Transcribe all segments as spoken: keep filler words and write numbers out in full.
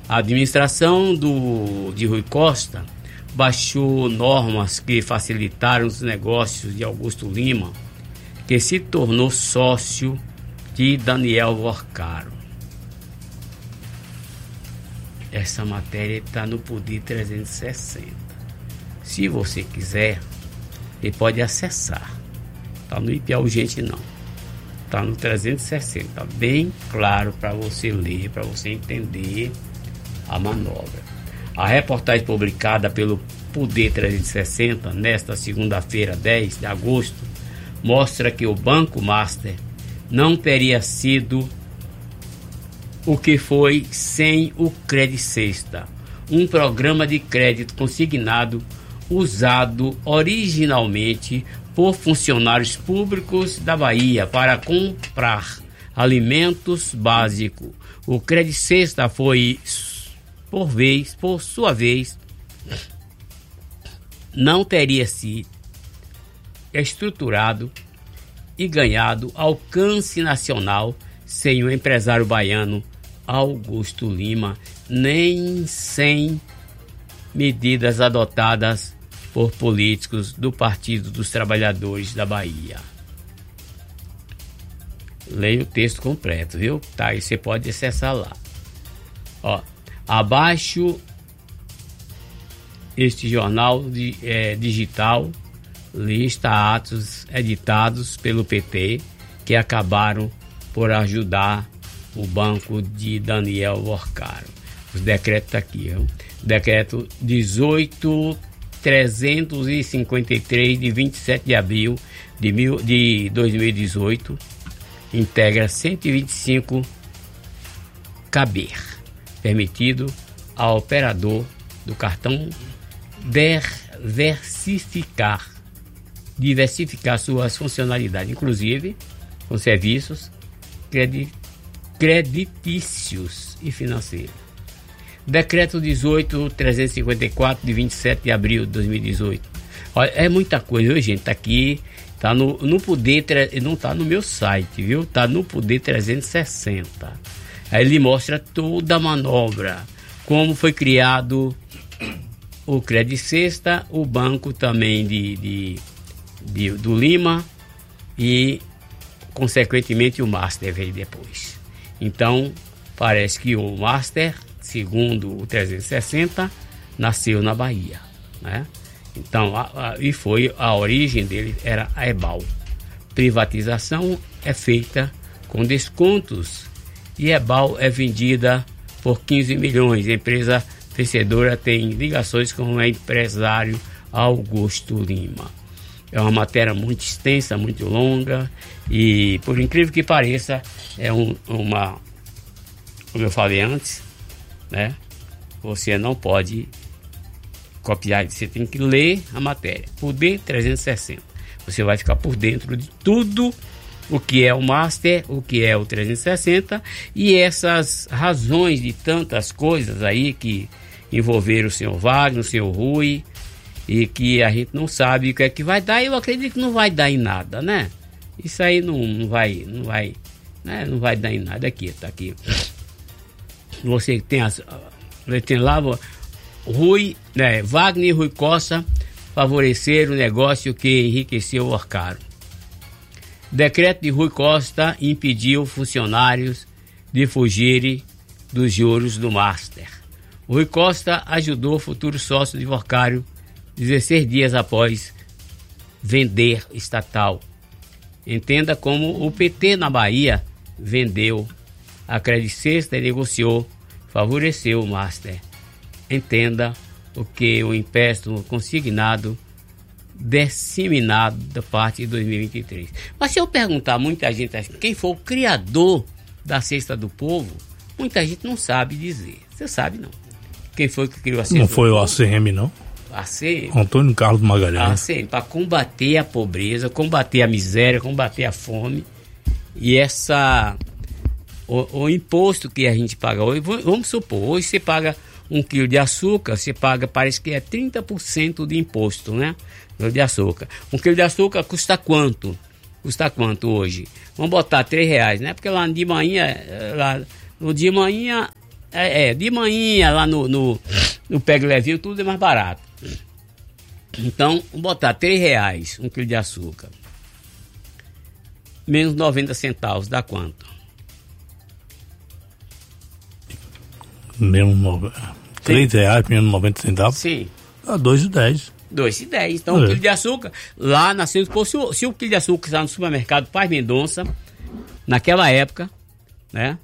A administração do, de Rui Costa baixou normas que facilitaram os negócios de Augusto Lima, que se tornou sócio de Daniel Vorcaro. Essa matéria está no Poder trezentos e sessenta. Se você quiser, você pode acessar. Está no I P A Urgente não. Está no trezentos e sessenta. Bem claro para você ler, para você entender a manobra. A reportagem publicada pelo Poder trezentos e sessenta nesta segunda-feira, dez de agosto, mostra que o Banco Master não teria sido o que foi sem o Credicesta, um programa de crédito consignado usado originalmente por funcionários públicos da Bahia para comprar alimentos básicos. O Credicesta foi, por vez, por sua vez, não teria se estruturado e ganhado alcance nacional sem o empresário baiano Augusto Lima, nem sem medidas adotadas por políticos do Partido dos Trabalhadores da Bahia. Leia o texto completo, viu? Tá, aí você pode acessar lá. Ó, abaixo este jornal de, é, digital lista atos editados pelo P T que acabaram por ajudar o banco de Daniel Vorcaro. Os decretos tá aqui, ó. Decreto dezoito mil trezentos e cinquenta e três de vinte e sete de abril de, mil, de dois mil e dezoito integra cento e vinte e cinco caber, permitido ao operador do cartão diversificar, diversificar suas funcionalidades, inclusive com serviços credi, creditícios e financeiros. Decreto dezoito mil trezentos e cinquenta e quatro de vinte e sete de abril de dois mil e dezoito. Olha, é muita coisa, viu, gente? Tá aqui, tá no, no Poder, não tá no meu site, viu? Tá no Poder trezentos e sessenta. Aí ele mostra toda a manobra, como foi criado o Credicesta, o banco também de, de, de, do Lima e, consequentemente, o Master veio depois. Então, parece que o Master, segundo o trezentos e sessenta, nasceu na Bahia, né? Então, a, a, e foi a origem dele era a Ebal. Privatização é feita com descontos e Ebal é vendida por quinze milhões. A empresa vencedora tem ligações com o empresário Augusto Lima. É uma matéria muito extensa, muito longa e, por incrível que pareça, é um, uma, como eu falei antes, né? Você não pode copiar, você tem que ler a matéria. Poder trezentos e sessenta. Você vai ficar por dentro de tudo o que é o Master, o que é o trezentos e sessenta e essas razões de tantas coisas aí que envolveram o senhor Wagner, o senhor Rui, e que a gente não sabe o que é que vai dar. Eu acredito que não vai dar em nada, né? Isso aí não, não vai, não vai, né? Não vai dar em nada. Aqui, tá aqui. Você tem as, você tem lá Rui, né? Wagner e Rui Costa favoreceram o negócio que enriqueceu o Vorcaro. Decreto de Rui Costa impediu funcionários de fugirem dos juros do Master. Rui Costa ajudou o futuro sócio de Vorcaro dezesseis dias após vender estatal. Entenda como o P T na Bahia vendeu a Credicesta e negociou, favoreceu o Master. Entenda o que o empréstimo consignado disseminado da parte de dois mil e vinte e três. Mas se eu perguntar a muita gente quem foi o criador da Cesta do Povo, muita gente não sabe dizer. Você sabe não? Quem foi que criou a Cesta Não do foi Povo? o A C M, não? A C M? Antônio Carlos Magalhães. A C M, para combater a pobreza, combater a miséria, combater a fome. E essa... O, o imposto que a gente paga hoje, vamos supor, hoje você paga um quilo de açúcar, você paga, parece que é trinta por cento de imposto, né? De açúcar. Um quilo de açúcar custa quanto? Custa quanto hoje? Vamos botar três reais, né? Porque lá de manhã, lá no de manhã É, é de manhã lá no, no, no Pega Levinho tudo é mais barato. Então, botar três reais um quilo de açúcar, menos noventa centavos, dá quanto? Menos no... três reais, menos noventa centavos? Sim. Dá dois e dez. dois e dez. Então, é. um quilo de açúcar, lá na Centro do Povo, se o, se o quilo de açúcar está no supermercado Paz Mendonça, naquela época, né?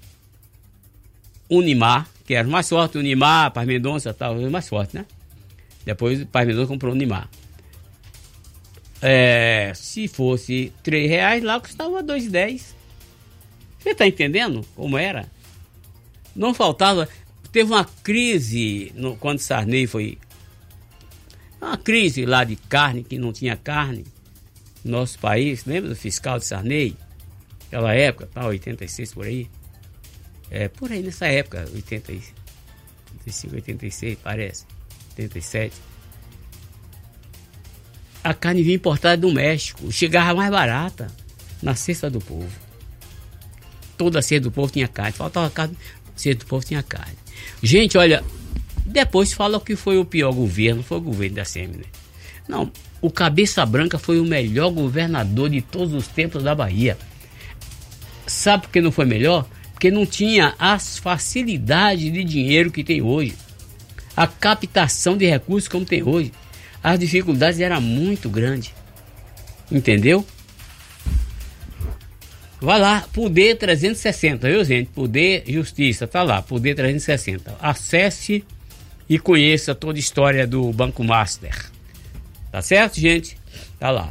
Unimar, que era mais forte, Unimar, Paz Mendonça, tal, mais forte, né? Depois o Paz Mendonça comprou Unimar. É, se fosse três reais, lá custava dois e dez. Você está entendendo como era? Não faltava. Teve uma crise no, quando Sarney foi. Uma crise lá de carne, que não tinha carne no nosso país. Lembra do fiscal de Sarney? Aquela época, tá, oitenta e seis por aí. É, por aí nessa época, oitenta e cinco, oitenta e seis, parece. oitenta e sete. A carne vinha importada do México, chegava mais barata na cesta do povo. Toda a cesta do povo tinha carne, faltava carne, a cesta do povo tinha carne. Gente, olha, depois fala que foi o pior governo, foi o governo da S E M, né? Não, o Cabeça Branca foi o melhor governador de todos os tempos da Bahia. Sabe por que não foi melhor? Porque não tinha as facilidades de dinheiro que tem hoje. A captação de recursos como tem hoje. As dificuldades eram muito grandes. Entendeu? Vai lá, Poder trezentos e sessenta, viu, gente? Poder Justiça, tá lá, Poder trezentos e sessenta. Acesse e conheça toda a história do Banco Master. Tá certo, gente? Tá lá.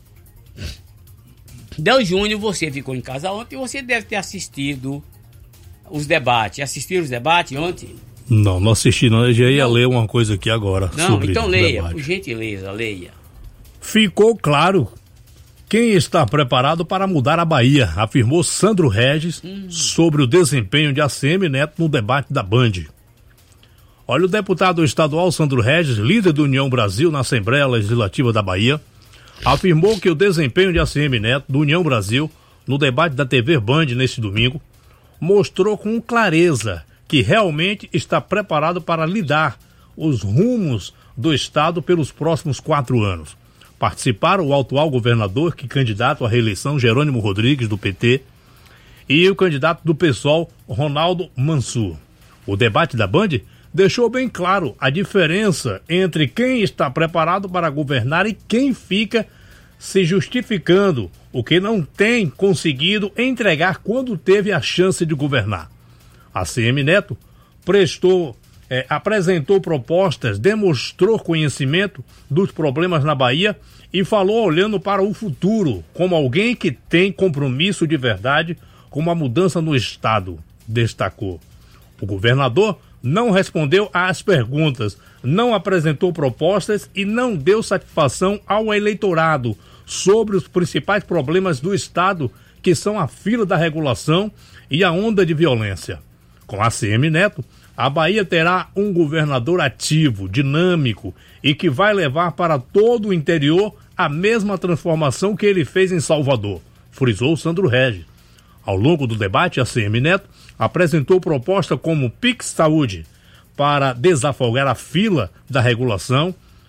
Del Júnior, você ficou em casa ontem e você deve ter assistido os debates. Assistiram os debates ontem? Não, não assisti não, eu já ia não. ler uma coisa aqui agora. Não, sobre então leia, debate. Por gentileza, leia. Ficou claro quem está preparado para mudar a Bahia, afirmou Sandro Regis hum. sobre o desempenho de A C M Neto no debate da Band. Olha, o deputado estadual Sandro Regis, líder do União Brasil na Assembleia Legislativa da Bahia, afirmou que o desempenho de A C M Neto do União Brasil no debate da T V Band neste domingo mostrou com clareza que realmente está preparado para lidar os rumos do Estado pelos próximos quatro anos. Participaram o atual governador, que candidato à reeleição, Jerônimo Rodrigues, do P T, e o candidato do PSOL, Ronaldo Mansur. O debate da Band deixou bem claro a diferença entre quem está preparado para governar e quem fica se justificando o que não tem conseguido entregar quando teve a chance de governar. A A C M Neto prestou, é, apresentou propostas, demonstrou conhecimento dos problemas na Bahia e falou olhando para o futuro, como alguém que tem compromisso de verdade com uma mudança no Estado, destacou. O governador não respondeu às perguntas, não apresentou propostas e não deu satisfação ao eleitorado sobre os principais problemas do Estado, que são a fila da regulação e a onda de violência. Com a A C M Neto, a Bahia terá um governador ativo, dinâmico e que vai levar para todo o interior a mesma transformação que ele fez em Salvador, frisou Sandro Regis. Ao longo do debate, a A C M Neto apresentou proposta como Pix Saúde para desafogar a fila da regulação,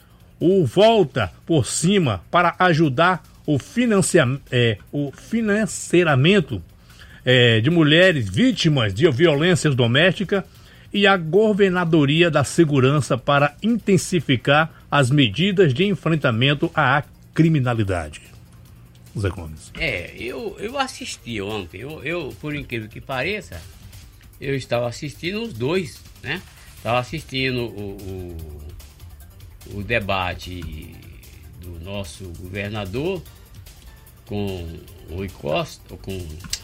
o Volta por Cima para ajudar o, financia, é, o financiamento é, de mulheres vítimas de violências domésticas e a Governadoria da Segurança para intensificar as medidas de enfrentamento à criminalidade. Zé Gomes. É, eu, eu assisti ontem, eu, eu, por incrível que pareça, eu estava assistindo os dois, né? Estava assistindo o, o, o debate do nosso governador com o Rui Costa, com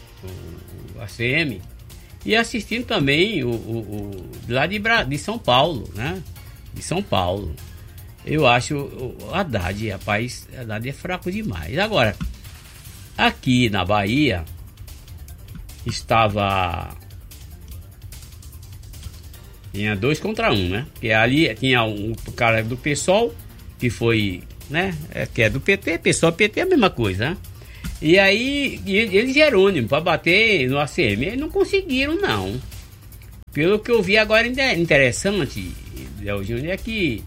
o A C M, e assistindo também o, o, o lá de, de São Paulo, né? De São Paulo. Eu acho o Haddad, rapaz, Haddad é fraco demais. Agora, aqui na Bahia estava tinha dois contra um, né? Porque ali tinha um cara do PSOL que foi, né? É, que é do P T, PSOL, P T é a mesma coisa, né? E aí ele Jerônimo para bater no A C M, eles não conseguiram não. pelo que eu vi agora, interessante, Del Júnior, é que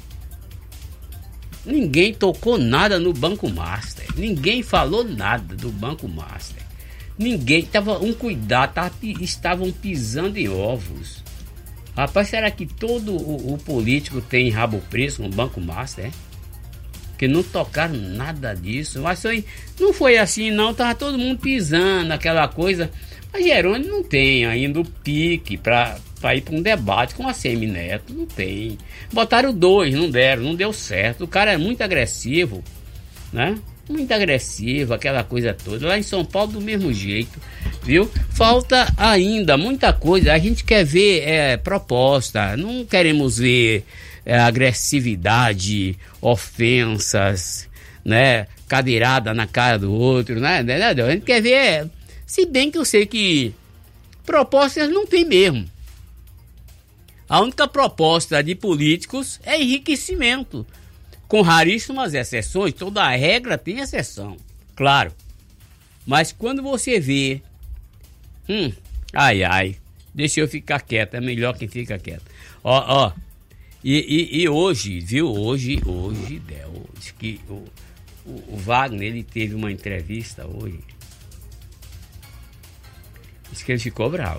ninguém tocou nada no Banco Master. Ninguém falou nada do Banco Master. Ninguém, tava um cuidado, tava, estavam pisando em ovos. Rapaz, será que todo o, o político tem rabo preso no Banco Master? É? Que não tocaram nada disso. Mas foi, não foi assim não, tava todo mundo pisando, aquela coisa. Mas Jerônimo não tem ainda o pique para ir para um debate com a Semineto, não tem. Botaram dois, não deram, não deu certo. O cara é muito agressivo, né? Muito agressivo, aquela coisa toda. Lá em São Paulo do mesmo jeito, viu? Falta ainda muita coisa. A gente quer ver é, proposta, não queremos ver é, agressividade, ofensas, né? Cadeirada na cara do outro, né? A gente quer ver, se bem que eu sei que propostas não tem mesmo. A única proposta de políticos é enriquecimento. Com raríssimas exceções, toda a regra tem exceção, claro. Mas quando você vê, hum, ai, ai, deixa eu ficar quieto, é melhor quem fica quieto. Ó, ó, e, e, e hoje, viu, hoje, hoje, Del, diz que o, o, o Wagner, ele teve uma entrevista hoje, diz que ele ficou bravo.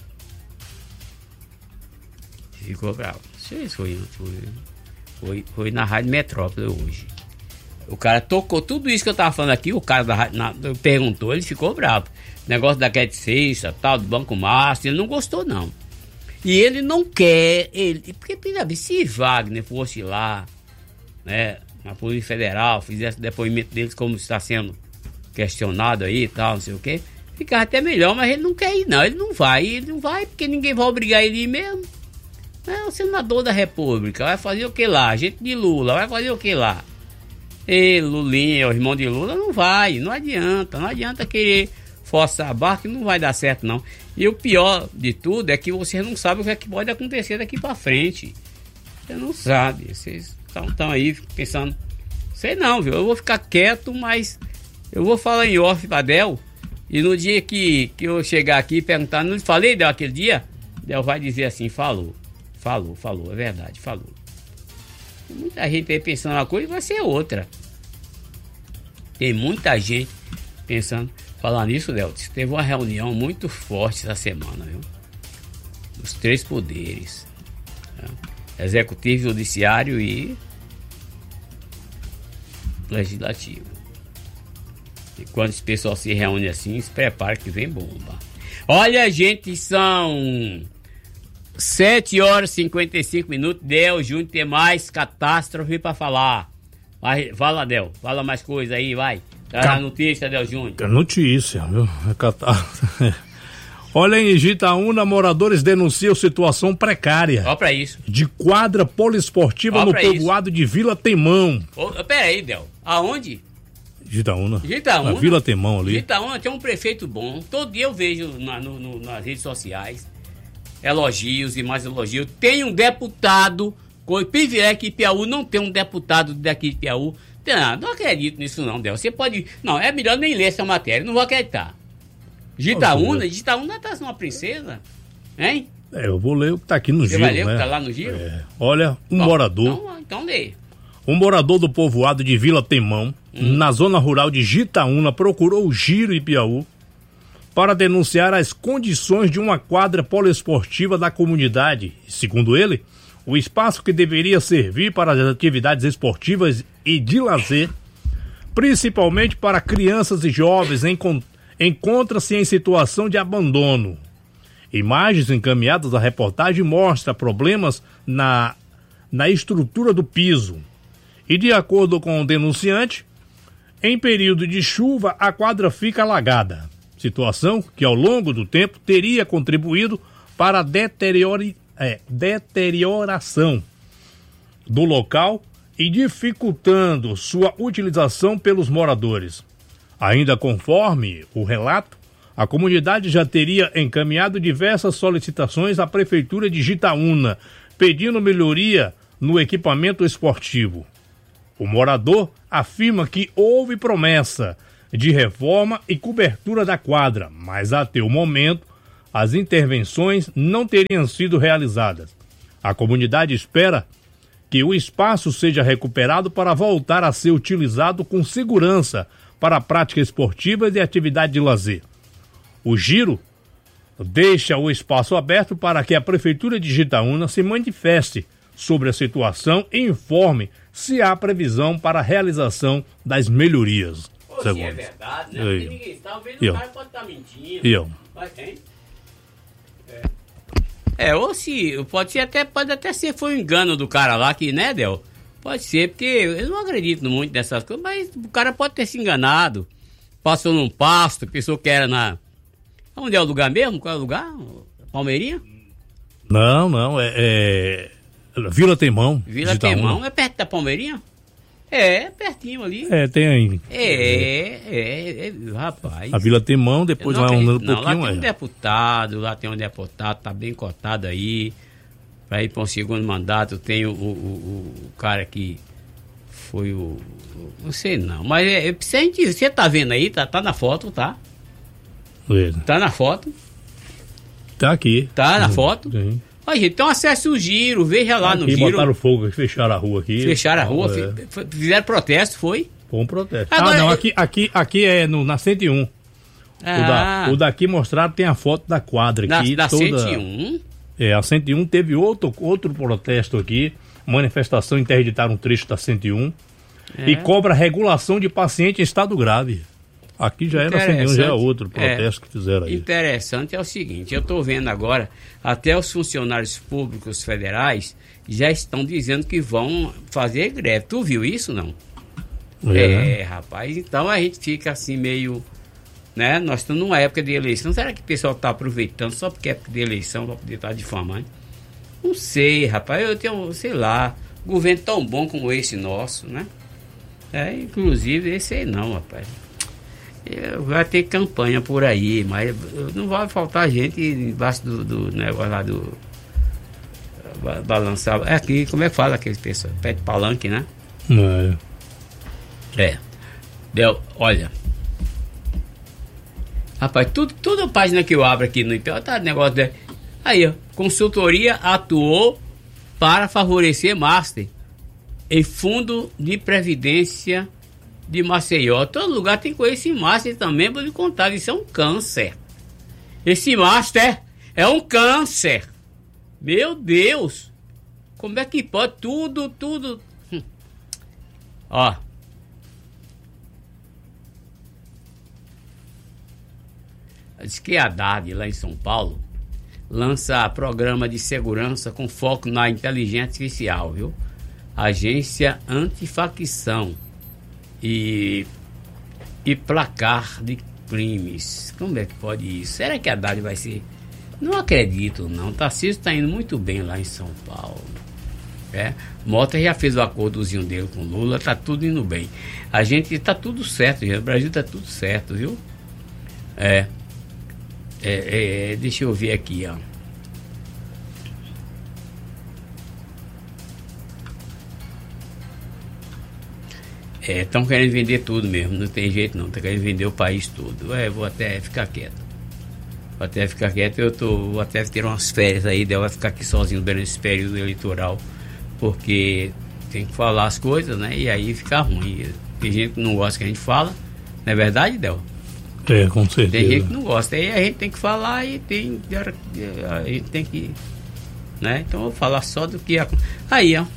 Ficou bravo, não sei se foi, foi Foi, foi na Rádio Metrópole hoje. O cara tocou tudo isso que eu tava falando aqui. O cara da rádio na, perguntou, ele ficou bravo. Negócio da Cat Sexta, tal, do Banco Master, ele não gostou, não. E ele não quer. Ele, porque, se Wagner fosse lá, né, na Polícia Federal, fizesse depoimento deles como está sendo questionado aí e tal, não sei o quê, ficava até melhor, mas ele não quer ir, não. Ele não vai, ele não vai, porque ninguém vai obrigar ele a ir mesmo. É o senador da República, vai fazer o que lá? Gente de Lula, vai fazer o que lá? Ei, Lulinha, o irmão de Lula, não vai, não adianta, não adianta querer forçar a barra, que não vai dar certo não. E o pior de tudo é que você não sabe o que, é que pode acontecer daqui pra frente. Você não sabe, vocês estão aí pensando, sei não, viu, eu vou ficar quieto, mas eu vou falar em off pra Del, e no dia que, que eu chegar aqui e perguntar, não falei, Del, aquele dia? Del vai dizer assim, falou. Falou, falou, é verdade, falou. Muita gente aí pensando uma coisa e vai ser outra. Tem muita gente pensando. Falar nisso, Deltis, teve uma reunião muito forte essa semana, viu? Os três poderes, né? Executivo, Judiciário e Legislativo. E quando esse pessoal se reúne assim, se prepara que vem bomba. Olha, gente, são sete horas e cinquenta e cinco minutos. Del Júnior tem mais catástrofe pra falar. Vai, fala, Del, fala mais coisa aí, vai. Tá na notícia, Del Júnior. É notícia, viu? É catástrofe. Olha, em Jitaúna, moradores denunciam situação precária. Ó pra isso. De quadra poliesportiva no povoado de Vila Temão. Ô, pera aí, Del. Aonde? Jitaúna. Jitaúna. Na Vila Temão ali. Jitaúna tem um prefeito bom. Todo dia eu vejo na, no, no, nas redes sociais elogios e mais elogios. Tem um deputado, com privilégio que Piauí não tem um deputado daqui de Piauí. Não, não acredito nisso não, Del. Você pode... Não, é melhor nem ler essa matéria, não vou acreditar. Jitaúna, Jitaúna tá sendo uma princesa, hein? É, eu vou ler o que tá aqui no Você giro, vai ler né? o que tá lá no giro? É. Olha, um Bom, morador... Então, então lê. Um morador do povoado de Vila Temão, hum. na zona rural de Jitaúna, procurou o Giro e Piauí para denunciar as condições de uma quadra poliesportiva da comunidade. Segundo ele, o espaço que deveria servir para as atividades esportivas e de lazer, principalmente para crianças e jovens, encont- encontra-se em situação de abandono. Imagens encaminhadas à reportagem mostram problemas na, na estrutura do piso. E de acordo com o denunciante, em período de chuva a quadra fica alagada. Situação que ao longo do tempo teria contribuído para a deteriori- é, deterioração do local e dificultando sua utilização pelos moradores. Ainda conforme o relato, a comunidade já teria encaminhado diversas solicitações à Prefeitura de Jitaúna, pedindo melhoria no equipamento esportivo. O morador afirma que houve promessa de reforma e cobertura da quadra, mas até o momento as intervenções não teriam sido realizadas. A comunidade espera que o espaço seja recuperado para voltar a ser utilizado com segurança para a prática esportiva e atividade de lazer. O giro deixa o espaço aberto para que a Prefeitura de Jitaúna se manifeste sobre a situação e informe se há previsão para a realização das melhorias. Pô, se é verdade, né? Porque ninguém está vendo, o cara pode estar mentindo. E eu? Mas tem. É. é, ou se, pode ser até, pode até ser, foi um engano do cara lá, que, né, Del? Pode ser, porque eu não acredito muito nessas coisas, mas o cara pode ter se enganado. Passou num pasto, pensou que era na... Onde é o lugar mesmo? Qual é o lugar? Palmeirinha? Não, não, é... é... Vila Temão. Vila Temão, é perto da Palmeirinha? É, pertinho ali. É, tem aí. É, é, é, rapaz. A Vila Temão, depois vai andando um pouquinho. Não, lá tem um é. deputado, lá tem um deputado, tá bem cotado aí. Para ir para um segundo mandato, tem o, o, o, o cara que foi o... Não sei não, mas é, você tá vendo aí, tá, tá na foto, tá? É. Tá na foto. Tá aqui. Tá na foto. Sim. Olha, gente, então acesse o giro, veja lá aqui, no giro. Botaram fogo, fecharam a rua aqui. Fecharam a rua, é. fizeram protesto, foi? Foi um protesto. Agora, ah, não, eu... aqui, aqui, aqui é no, na cento e um. Ah. O, da, o daqui mostraram, tem a foto da quadra aqui. Na, na toda... cento e um? É, a cento e um teve outro, outro protesto aqui, manifestação, interditaram um trecho da cento e um. É. E cobra regulação de paciente em estado grave. Aqui já era cento e um, já é outro protesto é, que fizeram aí. Interessante é o seguinte, eu estou vendo agora, até os funcionários públicos federais já estão dizendo que vão fazer greve. Tu viu isso, não? É, é rapaz, então a gente fica assim meio, né? Nós estamos numa época de eleição, será que o pessoal está aproveitando só porque é época de eleição para poder estar difamando? Não sei, rapaz, eu tenho, sei lá, governo tão bom como esse nosso, né? É, inclusive esse aí não, rapaz. Vai ter campanha por aí, mas não vai faltar gente embaixo do, do negócio lá do balançar. É aqui, como é que fala aquele pessoal? Pé de palanque, né? Não é. É. Deu, olha. Rapaz, tudo, toda a página que eu abro aqui no I P E, tá negócio de... Aí, ó. Consultoria atuou para favorecer Master em fundo de previdência de Maceió. Todo lugar tem com esse Master também, para lhe contar, isso é um câncer. Esse Master é um câncer. Meu Deus! Como é que pode? Tudo, tudo... Hum. Ó. Diz que a Haddad, lá em São Paulo, lança programa de segurança com foco na inteligência artificial, viu? Agência antifacção e, e placar de crimes. Como é que pode isso? Será que a Haddad vai ser... Não acredito, não. Tarcísio está indo muito bem lá em São Paulo. É? Mota já fez o acordozinho dele com Lula, tá tudo indo bem. A gente tá tudo certo, gente. O Brasil tá tudo certo, viu? É. É, é, deixa eu ver aqui, ó. É, estão querendo vender tudo mesmo, não tem jeito não, estão querendo vender o país todo. É, vou até ficar quieto. Vou até ficar quieto, eu tô, vou até ter umas férias aí, daí eu vou ficar aqui sozinho durante esse período eleitoral, porque tem que falar as coisas, né? E aí fica ruim. Tem gente que não gosta que a gente fala, não é verdade, Del? É, com certeza. Tem gente que não gosta, aí a gente tem que falar e tem, a gente tem que, né? Então eu vou falar só do que... Aí, ó.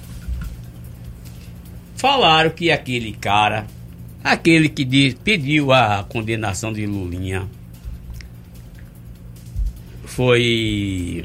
Falaram que aquele cara, aquele que diz, pediu a condenação de Lulinha, foi...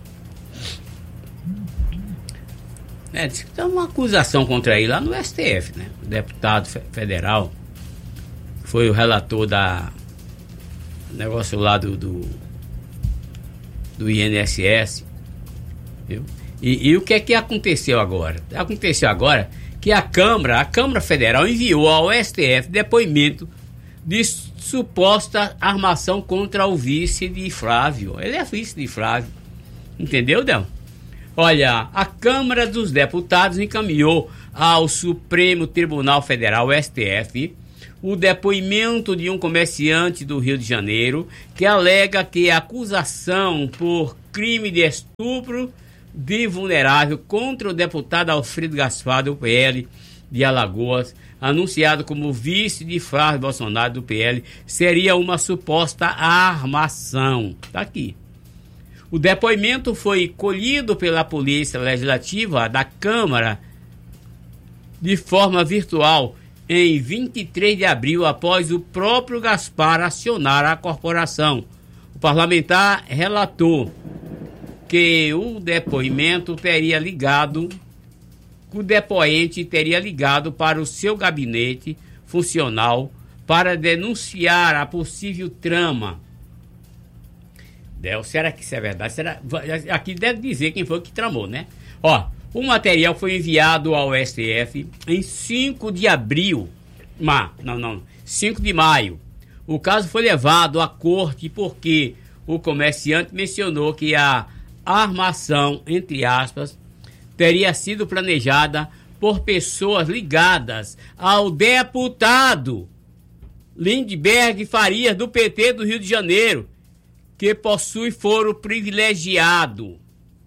É, diz que tem uma acusação contra ele lá no S T F, né? O deputado federal, foi o relator da negócio lá do do, do I N S S, viu? E, e o que é que aconteceu agora? Aconteceu agora que a Câmara, a Câmara Federal enviou ao S T F depoimento de suposta armação contra o vice de Flávio. Ele é vice de Flávio. Entendeu, Del? Olha, a Câmara dos Deputados encaminhou ao Supremo Tribunal Federal, S T F, o depoimento de um comerciante do Rio de Janeiro que alega que a acusação por crime de estupro de vulnerável contra o deputado Alfredo Gaspar, do P L de Alagoas, anunciado como vice de Flávio Bolsonaro, do P L, seria uma suposta armação. Está aqui. O depoimento foi colhido pela Polícia Legislativa da Câmara de forma virtual em vinte e três de abril, após o próprio Gaspar acionar a corporação. O parlamentar relatou que o depoimento teria ligado, que o depoente teria ligado para o seu gabinete funcional para denunciar a possível trama. Del, será que isso é verdade? Será? Aqui deve dizer quem foi que tramou, né? Ó, o material foi enviado ao S T F em cinco de abril. Ma, não, não, cinco de maio. O caso foi levado à corte porque o comerciante mencionou que a armação, entre aspas, teria sido planejada por pessoas ligadas ao deputado Lindbergh Farias, do P T do Rio de Janeiro, que possui foro privilegiado,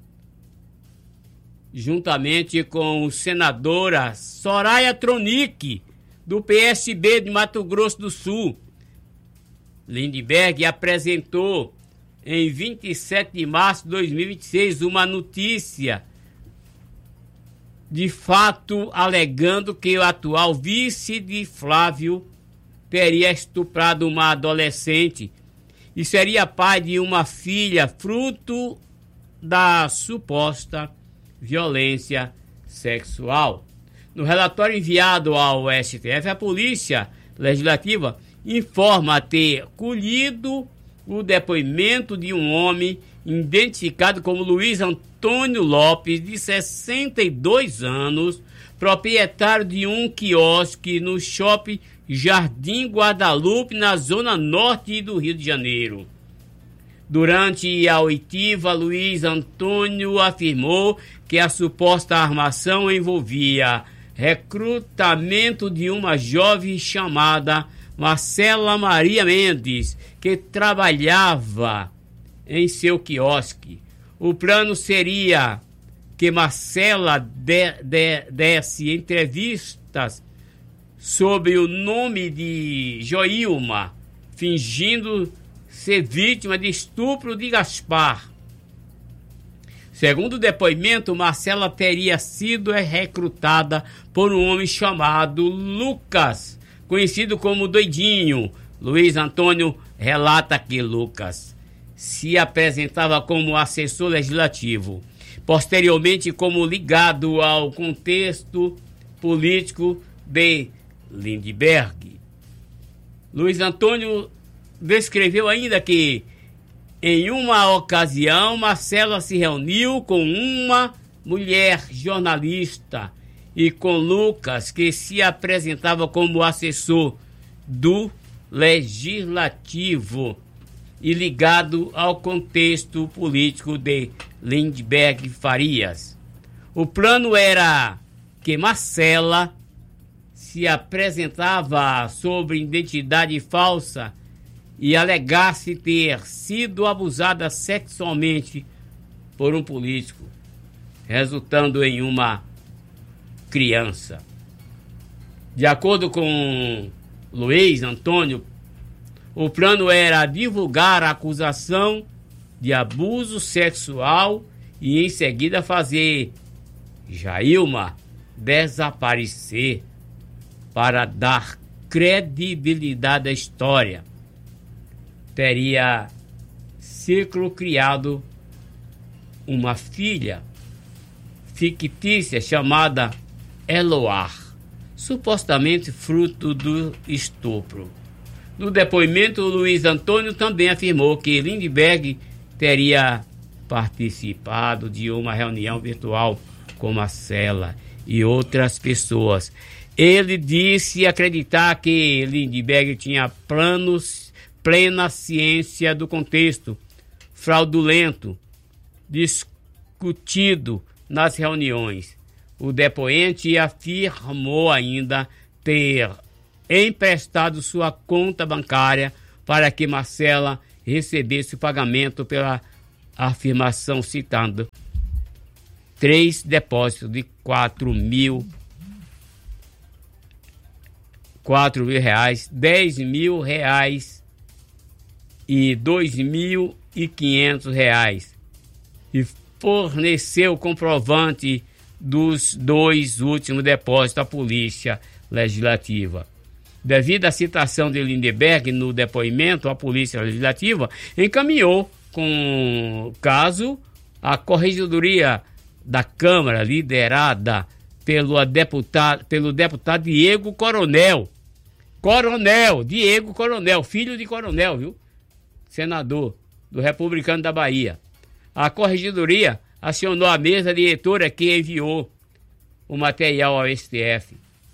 juntamente com a senadora Soraya Tronic, do P S B de Mato Grosso do Sul. Lindbergh apresentou em vinte e sete de março de dois mil e vinte e seis uma notícia de fato alegando que o atual vice de Flávio teria estuprado uma adolescente e seria pai de uma filha fruto da suposta violência sexual. No relatório enviado ao S T F, a Polícia Legislativa informa ter colhido o depoimento de um homem identificado como Luiz Antônio Lopes, de sessenta e dois anos, proprietário de um quiosque no Shopping Jardim Guadalupe, na zona norte do Rio de Janeiro. Durante a oitiva, Luiz Antônio afirmou que a suposta armação envolvia recrutamento de uma jovem chamada Marcela Maria Mendes, que trabalhava em seu quiosque. O plano seria que Marcela de, de, desse entrevistas sob o nome de Joilma, fingindo ser vítima de estupro de Gaspar. Segundo o depoimento, Marcela teria sido recrutada por um homem chamado Lucas, conhecido como Doidinho. Luiz Antônio relata que Lucas se apresentava como assessor legislativo, posteriormente como ligado ao contexto político de Lindbergh. Luiz Antônio descreveu ainda que, em uma ocasião, Marcela se reuniu com uma mulher jornalista e com Lucas, que se apresentava como assessor do Legislativo e ligado ao contexto político de Lindbergh Farias. O plano era que Marcela se apresentava sob identidade falsa e alegasse ter sido abusada sexualmente por um político, resultando em uma criança. De acordo com Luiz Antônio, o plano era divulgar a acusação de abuso sexual e em seguida fazer Joilma desaparecer para dar credibilidade à história. Teria Ciclo criado uma filha fictícia chamada Eloar, supostamente fruto do estupro. No depoimento, Luiz Antônio também afirmou que Lindbergh teria participado de uma reunião virtual com Marcela e outras pessoas. Ele disse acreditar que Lindbergh tinha planos, plena ciência do contexto fraudulento discutido nas reuniões. O depoente afirmou ainda ter emprestado sua conta bancária para que Marcela recebesse o pagamento pela afirmação citando três depósitos de quatro mil, quatro mil reais, dez mil reais e dois mil e quinhentos reais, e forneceu o comprovante dos dois últimos depósitos à Polícia Legislativa. Devido à citação de Lindenberg no depoimento, a Polícia Legislativa encaminhou com caso à Corregedoria da Câmara, liderada pelo deputado, pelo deputado Diego Coronel. Coronel, Diego Coronel, filho de Coronel, viu? Senador do Republicano da Bahia. A Corregedoria acionou a mesa diretora que enviou o material ao S T F.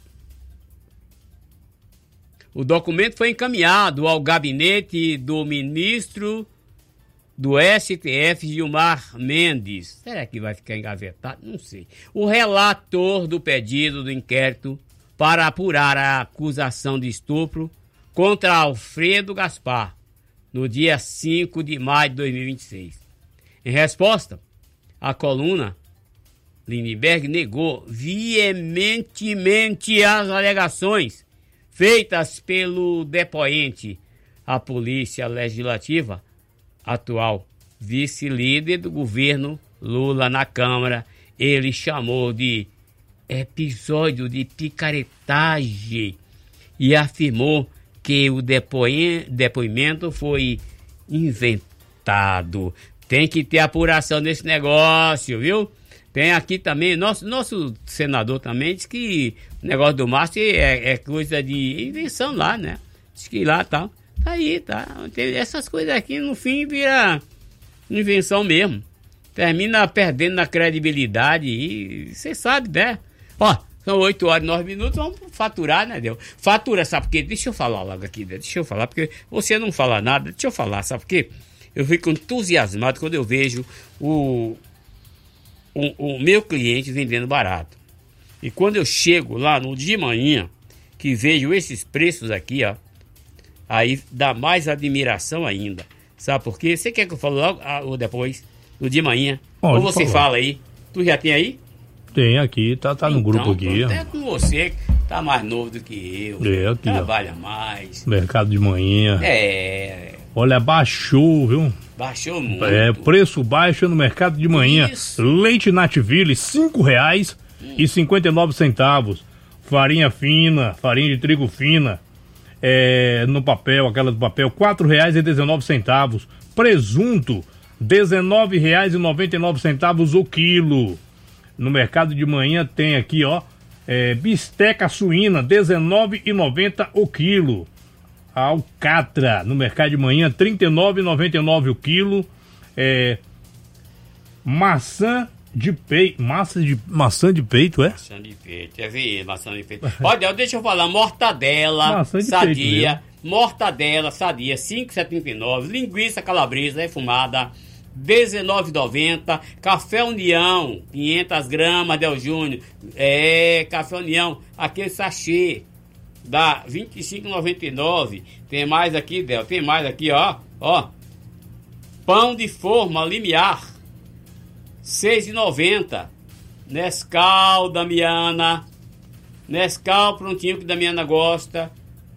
O documento foi encaminhado ao gabinete do ministro do S T F, Gilmar Mendes. Será que vai ficar engavetado? Não sei. O relator do pedido do inquérito para apurar a acusação de estupro contra Alfredo Gaspar, no dia cinco de maio de dois mil e vinte e seis. Em resposta, a coluna, Lindenberg negou veementemente as alegações feitas pelo depoente. A Polícia Legislativa, atual vice-líder do governo Lula na Câmara, ele chamou de episódio de picaretagem e afirmou que o depoimento foi inventado. Tem que ter apuração desse negócio, viu? Tem aqui também, nosso, nosso senador também diz que o negócio do Márcio é, é coisa de invenção lá, né? Diz que lá tá, tá aí, tá. Tem essas coisas aqui no fim vira invenção mesmo. Termina perdendo na credibilidade e você sabe, né? Ó, são oito horas e nove minutos, vamos faturar, né, Deus? Fatura, sabe por quê? Deixa eu falar logo aqui, deixa eu falar, porque você não fala nada, deixa eu falar, sabe por quê? Eu fico entusiasmado quando eu vejo o, o, o meu cliente vendendo barato. E quando eu chego lá no de manhã, que vejo esses preços aqui, ó, aí dá mais admiração ainda. Sabe por quê? Você quer que eu fale logo ah, ou depois, no de manhã? Pode ou você falar. Fala aí? Tu já tem aí? Tem aqui, tá, tá no então, grupo aqui. Até com você, tá mais novo do que eu. É, aqui, trabalha ó. mais. Mercado de manhã. É. Olha, baixou, viu? Baixou muito. É, preço baixo no mercado de manhã. Isso. Leite Nativille, cinco reais hum. e cinquenta e nove centavos. Farinha fina, farinha de trigo fina, é, no papel, aquela do papel, quatro reais e dezenove centavos. Presunto, dezenove reais e noventa e nove centavos o quilo. No mercado de manhã tem aqui, ó, é, bisteca suína, dezenove reais e noventa centavos o quilo. A alcatra, no mercado de manhã, trinta e nove reais e noventa e nove centavos o quilo. É, maçã de peito, massa de, maçã de peito, é? Maçã de peito, é ver, maçã de peito. Olha, deixa eu falar, mortadela, maçã de sadia, peito, mortadela, sadia, cinco reais e setenta e nove centavos, linguiça calabresa defumada, dezenove reais e noventa centavos, café União, quinhentas gramas, Del Júnior, é, café União, aquele sachê, dá vinte e cinco reais e noventa e nove centavos, tem mais aqui, Del, tem mais aqui, ó, ó, pão de forma limiar, seis reais e noventa centavos, Nescau Damiana, Nescau prontinho que Damiana gosta,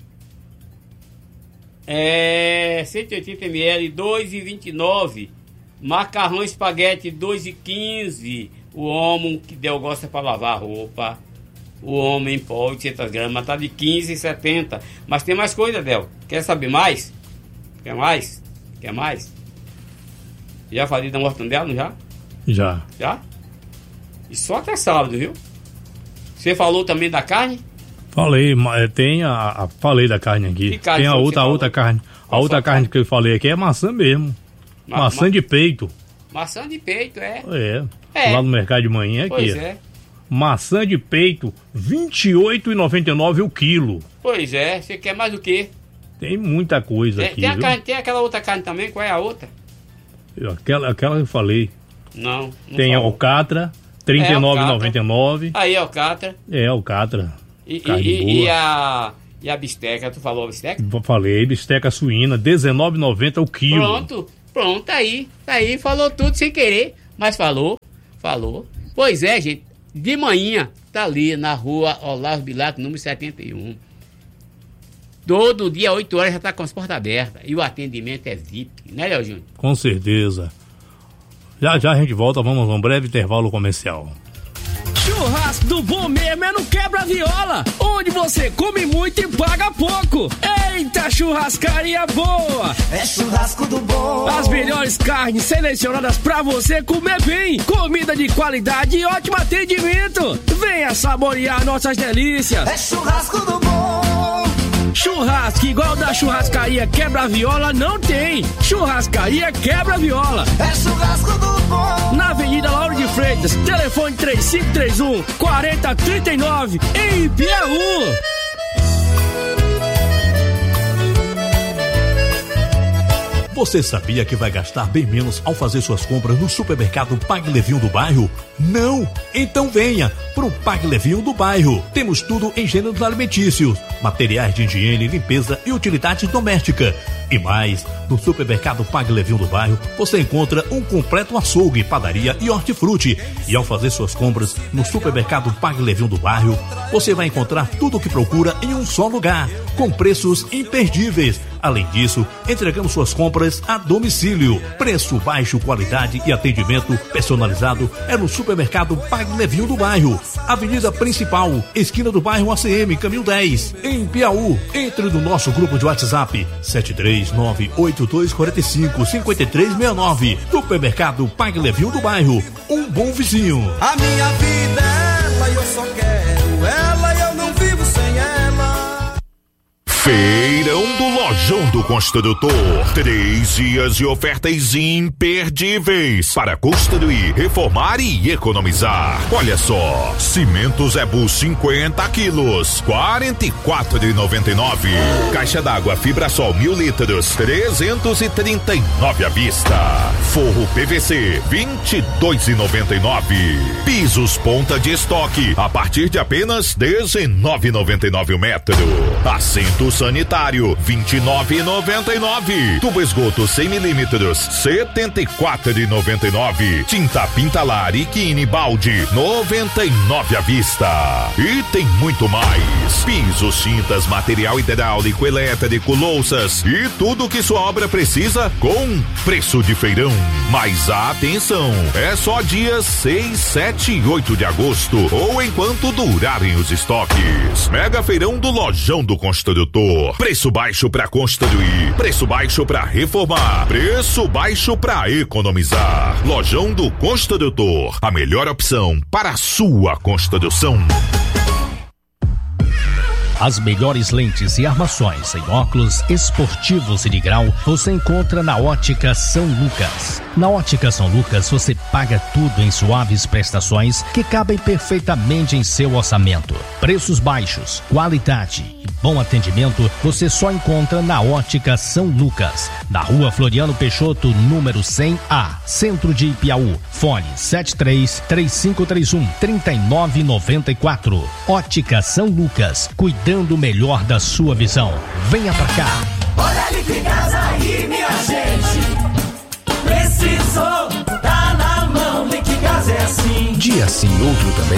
é, cento e oitenta mililitros, dois reais e vinte e nove centavos, macarrão espaguete, dois reais e quinze centavos, o homem que Del gosta para lavar roupa, o homem em pó, oitocentas gramas, tá de quinze reais e setenta centavos, mas tem mais coisa, Del, quer saber mais? Quer mais? Quer mais? Já falei da mortandela, não já? Já. Já? E só até sábado, viu? Você falou também da carne? Falei, tem a, a falei da carne aqui. Carne tem a outra, a outra carne. A Qual outra carne, carne que eu falei aqui é maçã mesmo. Ma maçã ma de peito. Maçã de peito, é. É. é. Lá no mercado de manhã aqui. Pois é. Maçã de peito, vinte e oito reais e noventa e nove centavos o quilo. Pois é. Você quer mais do que? Tem muita coisa tem, aqui, tem, a viu? carne, tem aquela outra carne também, qual é a outra? Aquela, aquela que eu falei. Não, não tem falou. A alcatra, trinta e nove reais e noventa e nove centavos. Aí, alcatra. É, alcatra. E, e, e, a, E a bisteca, tu falou a bisteca? Falei, bisteca suína, dezenove e noventa o quilo. Pronto, pronto, tá aí, tá aí, falou tudo sem querer, mas falou, falou. Pois é, gente, de manhã, tá ali na rua Olavo Bilac, número setenta e um. Todo dia, oito horas, já tá com as portas abertas. E o atendimento é V I P, né, Léo Júnior? Com certeza. Já já a gente volta, vamos a um breve intervalo comercial. Churrasco do bom mesmo é no Quebra-Viola, onde você come muito e paga pouco. Eita, churrascaria boa! É churrasco do bom. As melhores carnes selecionadas pra você comer bem. Comida de qualidade e ótimo atendimento. Venha saborear nossas delícias. É churrasco do bom. Churrasco igual da churrascaria Quebra-Viola não tem. Churrascaria Quebra-Viola. É churrasco do bom. Na Avenida Lauro de Freitas, telefone três cinco três um, quatro zero três nove, em Piauí. Você sabia que vai gastar bem menos ao fazer suas compras no supermercado Pague Levinho do bairro? Não? Então venha para o Pague Levinho do bairro. Temos tudo em gêneros alimentícios, materiais de higiene, limpeza e utilidades domésticas. E mais, no supermercado Pague Levinho do bairro, você encontra um completo açougue, padaria e hortifruti. E ao fazer suas compras no supermercado Pague Levinho do bairro, você vai encontrar tudo o que procura em um só lugar, com preços imperdíveis. Além disso, entregamos suas compras a domicílio. Preço baixo, qualidade e atendimento personalizado é no supermercado Pague Levinho do bairro. Avenida Principal, esquina do bairro A C M, caminho dez, em Piauí. Entre no nosso grupo de WhatsApp sete três nove oito dois quatro cinco cinco três seis nove. Supermercado Pague Levinho do bairro. Um bom vizinho. A minha vida é ela, eu só quero ela e eu não vivo sem ela. Feirão do Lojão do Construtor. Três dias de ofertas imperdíveis para construir, reformar e economizar. Olha só, cimento Zebu cinquenta quilos, quarenta e quatro reais e noventa e nove centavos. Caixa d'água Fibrasol mil litros, trezentos e trinta e nove à vista. Forro P V C, vinte e dois reais e noventa e nove centavos. Pisos ponta de estoque, a partir de apenas dezenove reais e noventa e nove centavos o metro. Assento sanitário, vinte e nove reais e noventa e nove centavos. Tubo esgoto cem milímetros, setenta e quatro reais e noventa e nove centavos. Tinta Pintalar e Quine Balde, noventa e nove reais à vista. E tem muito mais. Pisos, tintas, material hidráulico, elétrico, louças e tudo que sua obra precisa com preço de feirão. Mas atenção, é só dias seis, sete e oito de agosto ou enquanto durarem os estoques. Mega Feirão do Lojão do Construtor. Preço baixo para construir, preço baixo para reformar, preço baixo para economizar. Lojão do Construtor, a melhor opção para a sua construção. As melhores lentes e armações em óculos esportivos e de grau você encontra na Ótica São Lucas. Na Ótica São Lucas você paga tudo em suaves prestações que cabem perfeitamente em seu orçamento. Preços baixos, qualidade e bom atendimento você só encontra na Ótica São Lucas, na Rua Floriano Peixoto, número cem A, Centro de Piauí. Fone sete três três cinco três um três nove nove quatro. Ótica São Lucas, cuidando melhor da sua visão. Venha pra cá. Olha ali que casa aí, minha gente. Precisou, tá na mão, Liquigás é assim. Dia sim, outro também.